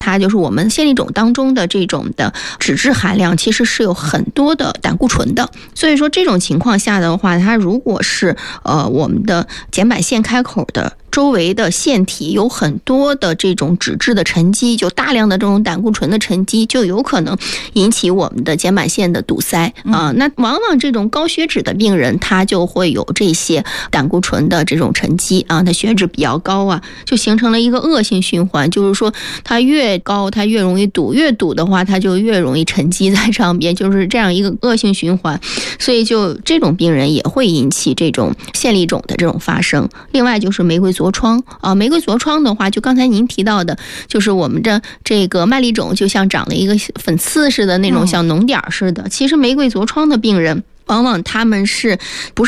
它就是我们线粒肿当中的这种的脂质含量其实是有很多的胆固醇的，所以说这种情况下的话，它如果是我们的睑板腺开口的周围的腺体有很多的这种脂质的沉积，就大量的这种胆固醇的沉积，就有可能引起我们的睑板腺的堵塞啊。那往往这种高血脂的病人，他就会有这些胆固醇的这种沉积啊，他血脂比较高啊，就形成了一个恶性循环，就是说它越高它越容易堵，越堵的话它就越容易沉积在上边，就是这样一个恶性循环。所以就这种病人也会引起这种线粒肿的这种发生。另外就是玫瑰痤疮啊，玫瑰痤疮的话，就刚才您提到的，就是我们的这个麦粒肿就像长了一个粉刺似的那种，像脓点似的。其实玫瑰痤疮的病人往往他们是不是